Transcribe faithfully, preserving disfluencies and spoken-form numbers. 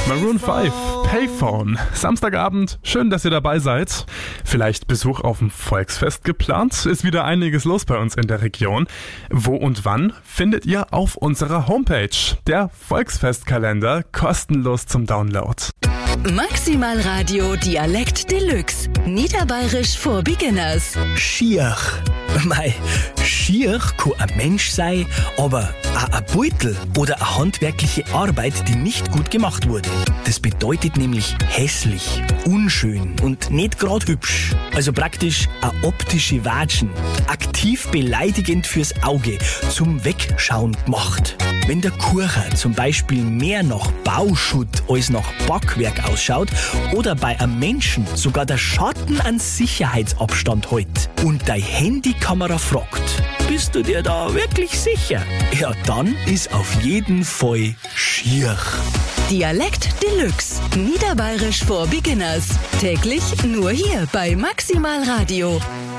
Maroon fünf, Payphone. Samstagabend, schön, dass ihr dabei seid. Vielleicht Besuch auf dem Volksfest geplant? Ist wieder einiges los bei uns in der Region. Wo und wann findet ihr auf unserer Homepage. Der Volksfestkalender kostenlos zum Download. Maximal Radio Dialekt Deluxe. Niederbayerisch for Beginners. Schier. Mei, schier kann ein Mensch sein, aber auch ein Beutel oder eine handwerkliche Arbeit, die nicht gut gemacht wurde. Das bedeutet nämlich hässlich, unschön und nicht gerade hübsch. Also praktisch eine optische Watschen. Aktiv beleidigend fürs Auge, zum Wegschauen gemacht. Wenn der Kuchen zum Beispiel mehr nach Bauschutt als nach Backwerk ausschaut oder bei einem Menschen sogar der Schatten an Sicherheitsabstand hält und deine Handykamera fragt, bist du dir da wirklich sicher? Ja, dann ist auf jeden Fall schier. Dialekt Deluxe. Niederbayerisch for Beginners. Täglich nur hier bei Maximal Radio.